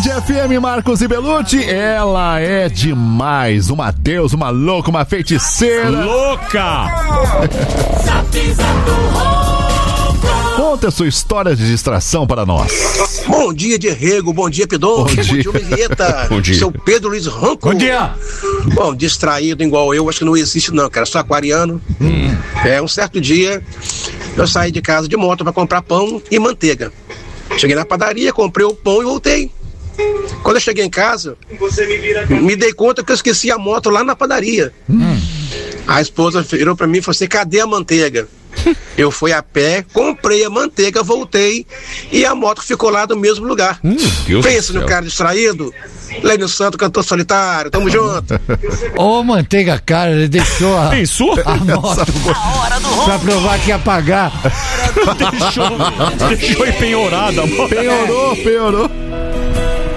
Band FM, Marcos e Belucci. Ela é demais, uma deusa, uma louca, uma feiticeira. Louca! Conta a sua história de distração para nós. Bom dia, Diego. Bom dia, Pedro. Bom dia, Henrietta. Bom dia. Seu Pedro Luiz Ronco. Bom dia. Bom, distraído igual eu, acho que não existe não, cara. Sou aquariano. Um certo dia, eu saí de casa de moto para comprar pão e manteiga. Cheguei na padaria, comprei o pão e voltei. Quando eu cheguei em casa, me dei conta que eu esqueci a moto lá na padaria. A esposa virou para mim e falou assim: cadê a manteiga? Eu fui a pé, comprei a manteiga, voltei e a moto ficou lá no mesmo lugar. Pensa no cara distraído. Lênio Santo, cantor solitário, tamo junto. Ô, manteiga cara, ele deixou a moto pra provar que ia pagar. Deixou empenhorada a moto. Piorou.